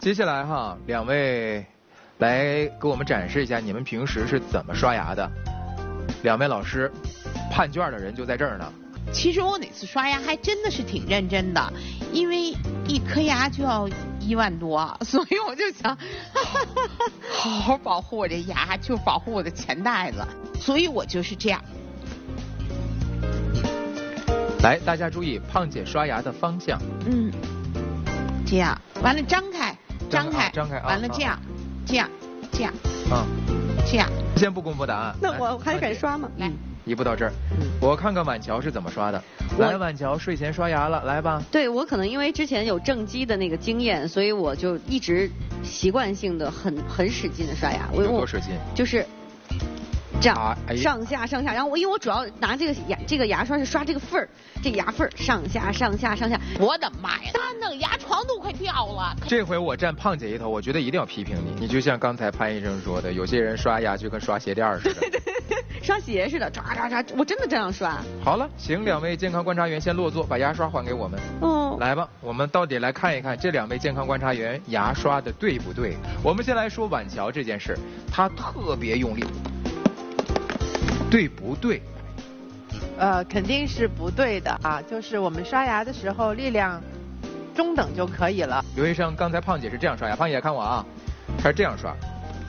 接下来哈，两位来给我们展示一下你们平时是怎么刷牙的。两位老师，判卷的人就在这儿呢。 其实我哪次刷牙还真的是挺认真的，因为一颗牙就要1万多，所以我就想好好保护我这牙，就保护我的钱袋子，所以我就是这样。 来，大家注意胖姐刷牙的方向。 这样，完了张开， 张开， 完了这样，这样，这样，这样。 先不公布答案。 那我还敢刷吗？ 来。 一步到这儿，我看看婉乔是怎么刷的。来，婉乔睡前刷牙了，来吧。 对，我可能因为之前有正畸的那个经验，所以我就一直习惯性的很使劲的刷牙。 有多使劲？ 就是这样，上下。然后因为我主要拿这个牙刷是刷这个缝儿，这个牙缝儿上下。 我的妈呀，那个牙床都快掉了。 这回我站胖姐一头，我觉得一定要批评你。你就像刚才潘医生说的，有些人刷牙就跟刷鞋垫似的。 刷鞋似的，刷，我真的这样刷。 好了，请两位健康观察员先落座，把牙刷还给我们。来吧，我们到底来看一看这两位健康观察员牙刷的对不对。我们先来说婉乔这件事，她特别用力，对不对？ 肯定是不对的啊，就是我们刷牙的时候力量中等就可以了。 刘医生，刚才胖姐是这样刷牙，胖姐看我啊，她是这样刷。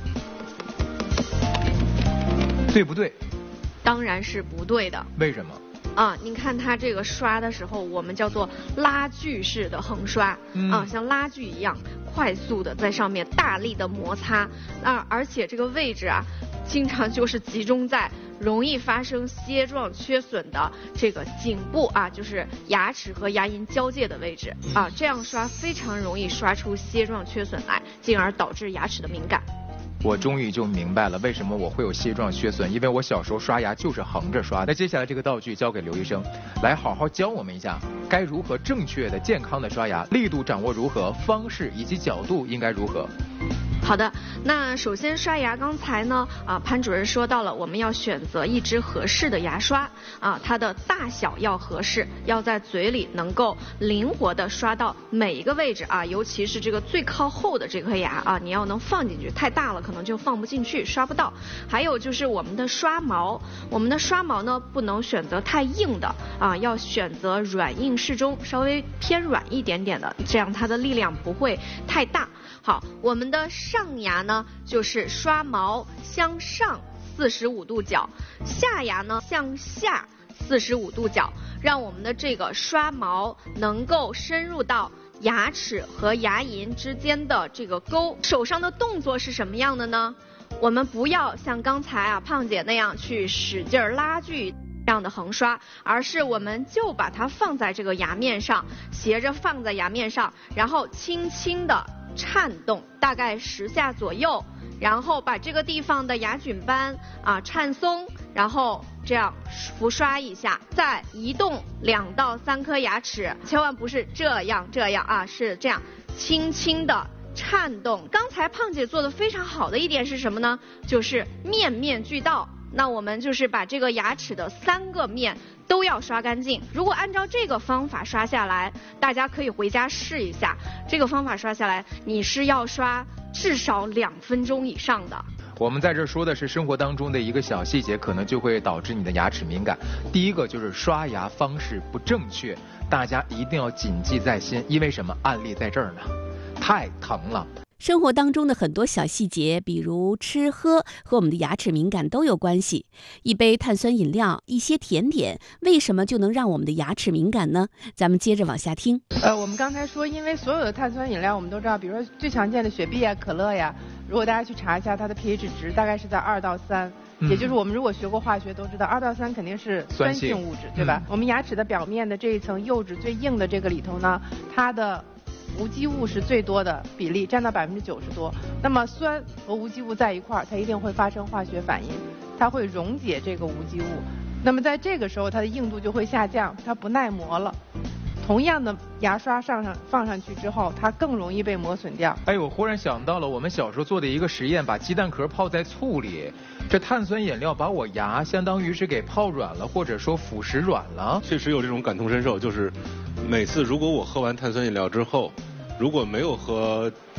对不对？ 当然是不对的。 为什么？ 您看它这个刷的时候，我们叫做拉锯式的横刷，像拉锯一样，快速的在上面大力的摩擦，而且这个位置啊，经常就是集中在容易发生楔状缺损的这个颈部啊，就是牙齿和牙龈交界的位置啊，这样刷非常容易刷出楔状缺损来，进而导致牙齿的敏感。 我终于就明白了为什么我会有楔状缺损，因为我小时候刷牙就是横着刷。那接下来这个道具交给刘医生，来好好教我们一下，该如何正确的、健康的刷牙，力度掌握如何，方式以及角度应该如何。 好的，那首先刷牙，刚才呢潘主任说到了，我们要选择一支合适的牙刷它的大小要合适，要在嘴里能够灵活的刷到每一个位置尤其是这个最靠后的这颗牙你要能放进去，太大了可能就放不进去，刷不到。还有就是我们的刷毛，呢不能选择太硬的要选择软硬适中，稍微偏软一点点的，这样它的力量不会太大。好，我们的上牙呢就是刷毛向上45度角，下牙呢向下45度角，让我们的这个刷毛能够深入到牙齿和牙龈之间的这个沟。手上的动作是什么样的呢？我们不要像刚才胖姐那样去使劲拉锯这样的横刷，而是我们就把它放在这个牙面上，斜着放在牙面上，然后轻轻的颤动，大概10下左右，然后把这个地方的牙菌斑颤松，然后这样浮刷一下，再移动2到3颗牙齿，千万不是这样是这样轻轻的颤动。刚才胖姐做的非常好的一点是什么呢？就是面面俱到。那我们就是把这个牙齿的3个面都要刷干净。如果按照这个方法刷下来，大家可以回家试一下。这个方法刷下来，你是要刷至少2分钟以上的。 我们在这说的是生活当中的一个小细节，可能就会导致你的牙齿敏感。第一个就是刷牙方式不正确，大家一定要谨记在心，因为什么？案例在这儿呢，太疼了。 生活当中的很多小细节，比如吃喝，和我们的牙齿敏感都有关系。一杯碳酸饮料，一些甜点，为什么就能让我们的牙齿敏感呢？咱们接着往下听。 我们刚才说，因为所有的碳酸饮料我们都知道，比如说最常见的雪碧呀、可乐呀，如果大家去查一下它的 pH 值，大概是在2到3。也就是我们如果学过化学都知道，2到3肯定是酸性物质，对吧？我们牙齿的表面的这一层釉质最硬的这个里头呢，它的无机物是最多的比例，占到90%多。那么酸和无机物在一块儿，它一定会发生化学反应，它会溶解这个无机物。那么在这个时候，它的硬度就会下降，它不耐磨了。同样的牙刷放上去之后，它更容易被磨损掉。 哎，我忽然想到了我们小时候做的一个实验，把鸡蛋壳泡在醋里，这碳酸饮料把我牙相当于是给泡软了，或者说腐蚀软了。 确实有这种感同身受，就是每次如果我喝完碳酸饮料之后，如果没有和